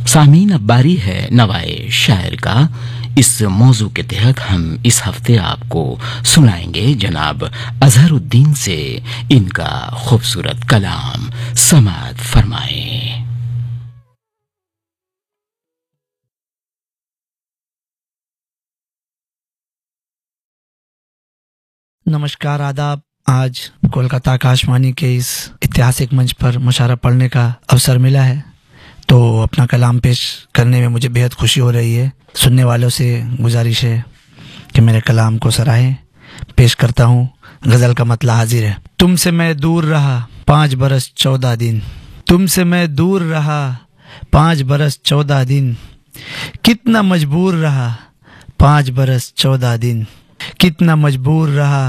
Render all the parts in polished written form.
सामीन अब बारी है नवाए शायर का। इस मौजू के तहत हम इस हफ्ते आपको सुनाएंगे जनाब अजहरुद्दीन से इनका खूबसूरत कलाम। समाअत फरमाएं। नमस्कार, आदाब। आज कोलकाता आकाशवाणी के इस ऐतिहासिक मंच पर मुशायरा पढ़ने का अवसर मिला है, तो अपना कलाम पेश करने में मुझे बेहद खुशी हो रही है। सुनने वालों से गुजारिश है कि मेरे कलाम को सराहें। पेश करता हूँ, गज़ल का मतला हाजिर है। तुमसे मैं दूर रहा 5 बरस 14 दिन, तुमसे मैं दूर रहा 5 बरस 14 दिन, कितना मजबूर रहा 5 बरस 14 दिन, कितना मजबूर रहा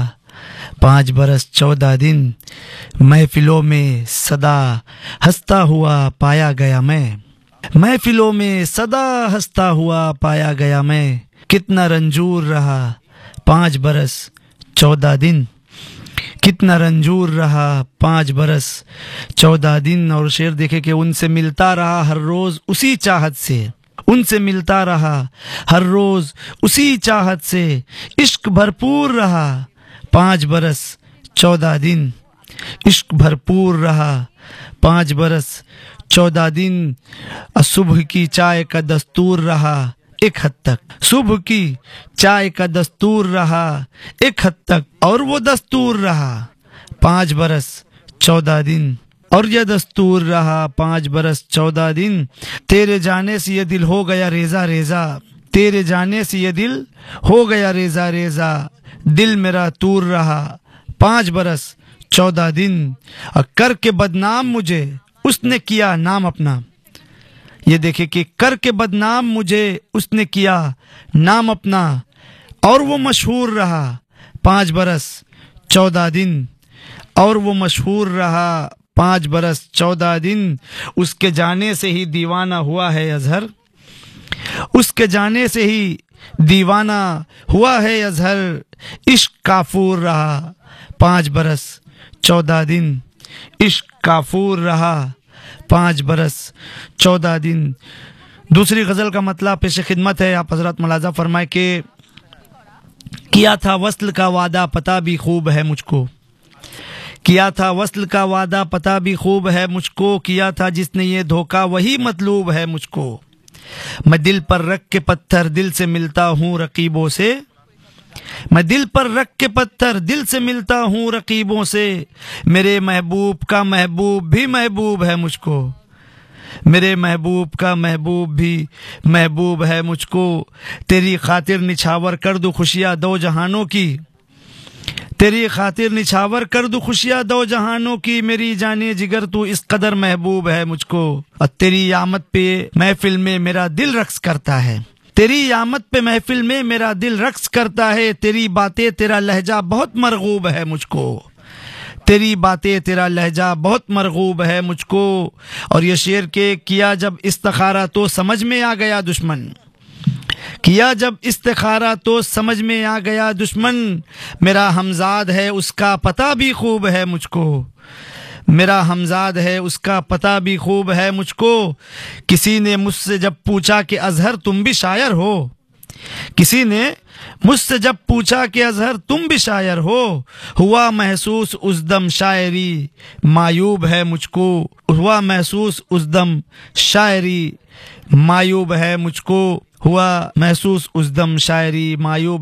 5 बरस 14 दिन। महफिलों में सदा हंसता हुआ पाया गया मैं, महफिलों में सदा हंसता हुआ पाया गया मैं, कितना रंजूर रहा 5 बरस 14 दिन, कितना रंजूर रहा 5 बरस 14 दिन। और शेर देखे कि उनसे मिलता रहा हर रोज उसी चाहत से, उनसे मिलता रहा हर रोज उसी चाहत से, इश्क भरपूर रहा 5 बरस 14 दिन, इश्क भरपूर रहा 5 बरस 14 दिन। सुबह की चाय का दस्तूर रहा एक हद तक, सुबह की चाय का दस्तूर रहा एक हद तक, और वो दस्तूर रहा 5 बरस 14 दिन, और यह दस्तूर रहा 5 बरस 14 दिन। तेरे जाने से ये दिल हो गया रेजा रेजा, तेरे जाने से ये दिल हो गया रेजा रेजा, दिल मेरा तूर रहा 5 बरस 14 दिन। और करके बदनाम मुझे उसने किया नाम अपना, ये देखे कि करके बदनाम मुझे उसने किया नाम अपना, और वो मशहूर रहा 5 बरस 14 दिन, और वो मशहूर रहा 5 बरस 14 दिन। उसके जाने से ही दीवाना हुआ है अजहर, उसके जाने से ही दीवाना हुआ है अजहर, इश्क काफूर रहा 5 बरस 14 दिन, इश्क काफूर रहा 5 बरस 14 दिन। दूसरी गज़ल का मतलब पेश खिदमत है। आप हजरत मुलाजा फरमाए कि किया था वस्ल का वादा पता भी खूब है मुझको, किया था वस्ल का वादा पता भी खूब है मुझको, किया था जिसने ये धोखा वही मतलूब है मुझको। मैं दिल पर रख के पत्थर दिल से मिलता हूँ रकीबों से, मैं दिल पर रख के पत्थर दिल से मिलता हूँ रकीबों से, मेरे महबूब का महबूब भी महबूब है मुझको, मेरे महबूब का महबूब भी महबूब है मुझको। तेरी खातिर निछावर कर दूं खुशियाँ दो जहानों की, तेरी खातिर निछावर कर दूं खुशियाँ दो जहानों की, मेरी जाने जिगर तू इस कदर महबूब है मुझको। और तेरी आमद पे महफिल में मेरा दिल रक्स करता है, तेरी आमद पे महफिल में मेरा दिल रक्स करता है, तेरी बातें तेरा लहजा बहुत मरगूब है मुझको, तेरी बातें तेरा लहजा बहुत मरगूब है मुझको। और ये शेर के किया जब इस्तिखारा तो समझ में आ गया दुश्मन, किया जब इस्तिखारा तो समझ में आ गया दुश्मन, मेरा हमजाद है उसका पता भी खूब है मुझको, मेरा हमजाद है उसका पता भी खूब है मुझको। किसी ने मुझसे जब पूछा कि अजहर तुम भी शायर हो, किसी ने मुझसे जब पूछा कि अजहर तुम भी शायर हो, हुआ महसूस उस दम शायरी मायूब है मुझको, हुआ महसूस उस दम शायरी मायूब है मुझको, हुआ महसूस उस दम शायरी मायूब